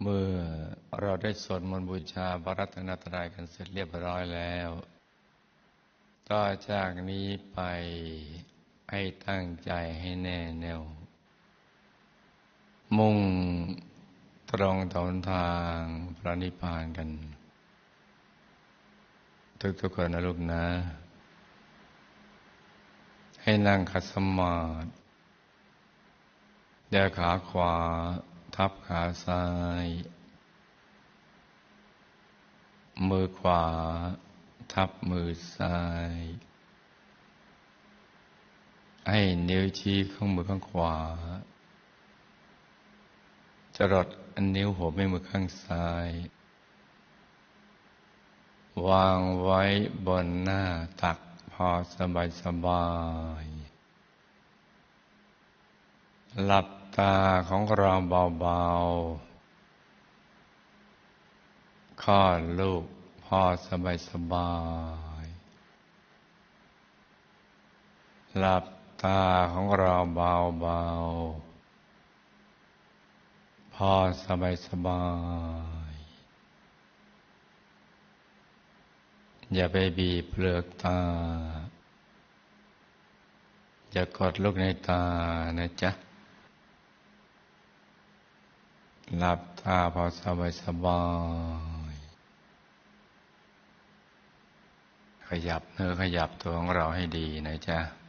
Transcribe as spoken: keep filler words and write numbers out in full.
เมื่อเราได้สวดมนต์บูชาพระรัตนตรัยกันเสร็จเรียบร้อยแล้วต่อจากนี้ไปให้ตั้งใจให้แน่แน่วมุ่งตรงต่อทางพระนิพพานกันทุกๆคนนะลูกนะให้นั่งขัดสมาธิอย่าขาขวาทับขาซ้ายมือขวาทับมือซ้ายให้นิ้วชี้ข้างมือข้างขวาจรดอันนิ้วหัวแม่มือข้างซ้ายวางไว้บนหน้าตักพอสบายสบายหลับตาของเราเบาๆคลอดลูกพอสบายสบายหลับตาของเราเบาๆพอสบายสบายอย่าไปบีบเปลือกตาอย่ากดลูกในตานะจ๊ะหลับตาพอสบายสบายขยับเนื้อขยับตัวของเราให้ดีนะจ๊ะ